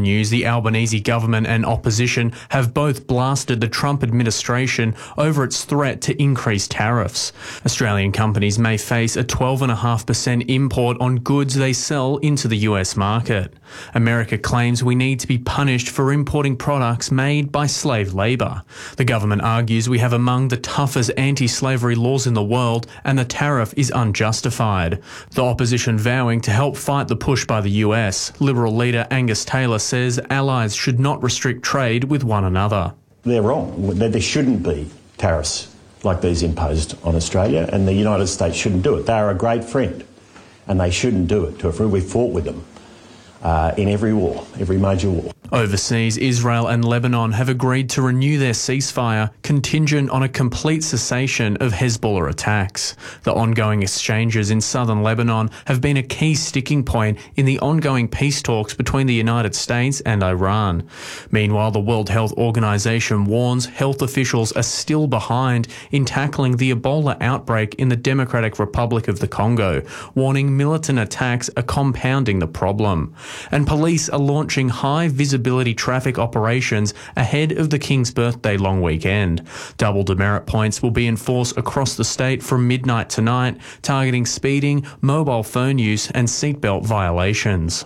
news, the Albanese government and opposition have both blasted the Trump administration over its threat to increase tariffs. Australian companies may face a 12.5% import on goods they sell into the US market. America claims we need to be punished for importing products made by slave labour. The government argues we have among the toughest anti-slavery laws in the world and the tariff is unjustified. The opposition vowing to help fight the push by the US. Liberal leader Angus Taylor says allies should not restrict trade with one another. They're wrong. There shouldn't be tariffs like these imposed on Australia, and the United States shouldn't do it. They are a great friend, and they shouldn't do it. We fought with them in every war, every major war. Overseas, Israel and Lebanon have agreed to renew their ceasefire contingent on a complete cessation of Hezbollah attacks. The ongoing exchanges in southern Lebanon have been a key sticking point in the ongoing peace talks between the United States and Iran. Meanwhile, the World Health Organization warns health officials are still behind in tackling the Ebola outbreak in the Democratic Republic of the Congo, warning militant attacks are compounding the problem. And police are launching high visibility traffic operations ahead of the King's birthday long weekend. Double demerit points will be enforced across the state from midnight tonight, targeting speeding, mobile phone use and seatbelt violations.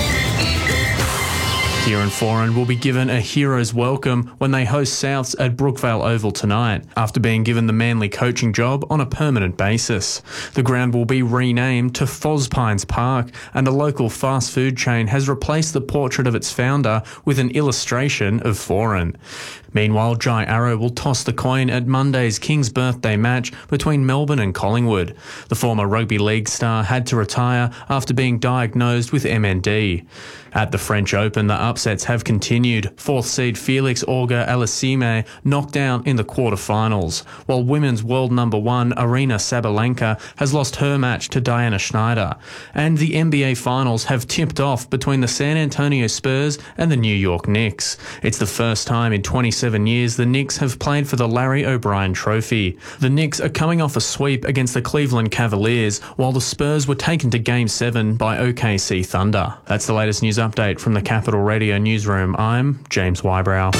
Kieran Foran will be given a hero's welcome when they host Souths at Brookvale Oval tonight, after being given the Manly coaching job on a permanent basis. The ground will be renamed to Fospines Park, and a local fast food chain has replaced the portrait of its founder with an illustration of Foran. Meanwhile, Jai Arrow will toss the coin at Monday's King's birthday match between Melbourne and Collingwood. The former rugby league star had to retire after being diagnosed with MND. At the French Open, the upsets have continued. Fourth seed Felix Auger-Aliassime knocked out in the quarterfinals, while women's world number one Aryna Sabalenka has lost her match to Diana Schneider. And the NBA Finals have tipped off between the San Antonio Spurs and the New York Knicks. It's the first time in 27 years the Knicks have played for the Larry O'Brien Trophy. The Knicks are coming off a sweep against the Cleveland Cavaliers, while the Spurs were taken to Game 7 by OKC Thunder. That's the latest news update from the Capital Radio newsroom. I'm James Wybrow.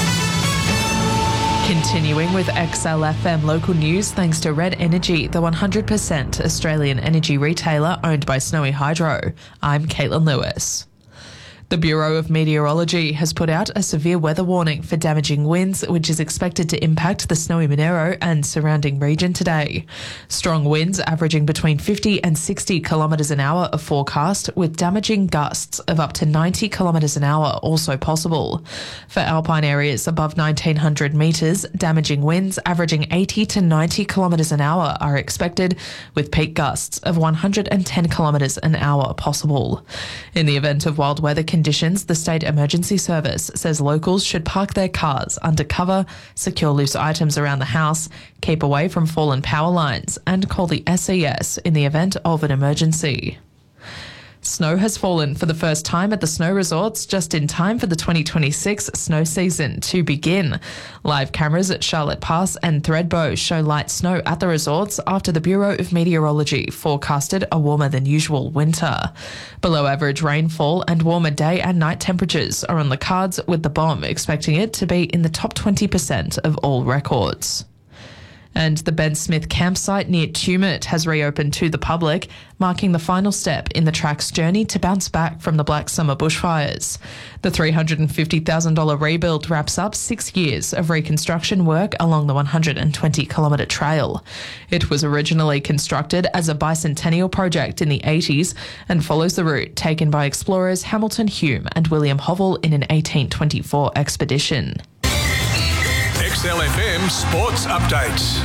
Continuing with XLFM local news, thanks to Red Energy, the 100% Australian energy retailer owned by Snowy Hydro. I'm Caitlin Lewis. The Bureau of Meteorology has put out a severe weather warning for damaging winds, which is expected to impact the Snowy Monaro and surrounding region today. Strong winds averaging between 50 and 60 kilometres an hour are forecast, with damaging gusts of up to 90 kilometres an hour also possible. For alpine areas above 1900 metres, damaging winds averaging 80 to 90 kilometres an hour are expected, with peak gusts of 110 kilometres an hour possible. In the event of wild weather conditions, the State Emergency Service says locals should park their cars under cover, secure loose items around the house, keep away from fallen power lines, and call the SES in the event of an emergency. Snow has fallen for the first time at the snow resorts just in time for the 2026 snow season to begin. Live cameras at Charlotte Pass and Thredbo show light snow at the resorts after the Bureau of Meteorology forecasted a warmer than usual winter. Below average rainfall and warmer day and night temperatures are on the cards, with the BOM expecting it to be in the top 20% of all records. And the Ben Smith campsite near Tumut has reopened to the public, marking the final step in the track's journey to bounce back from the Black Summer bushfires. The $350,000 rebuild wraps up 6 years of reconstruction work along the 120-kilometre trail. It was originally constructed as a bicentennial project in the 80s and follows the route taken by explorers Hamilton Hume and William Hovell in an 1824 expedition. XLFM Sports Updates.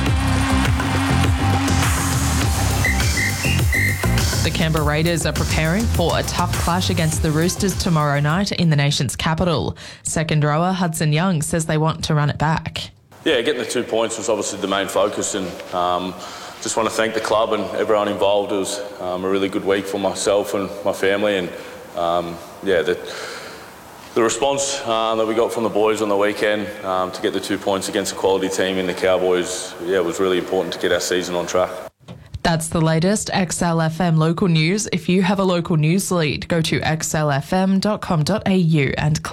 The Canberra Raiders are preparing for a tough clash against the Roosters tomorrow night in the nation's capital. Second rower Hudson Young says they want to run it back. Yeah, getting the 2 points was obviously the main focus, and just want to thank the club and everyone involved. It was a really good week for myself and my family, and the response that we got from the boys on the weekend to get the 2 points against a quality team in the Cowboys, was really important to get our season on track. That's the latest XLFM local news. If you have a local news lead, go to xlfm.com.au and click